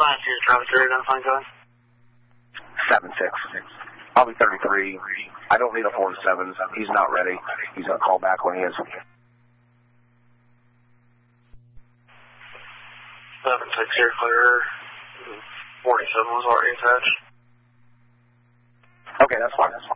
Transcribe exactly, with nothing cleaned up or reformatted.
last year's traffic area identifying code? seven six. I'll be thirty-three. I don't need a four to seven. He's not ready. He's going to call back when he is. seven six here, clear. forty-seven was already attached. Okay, that's fine.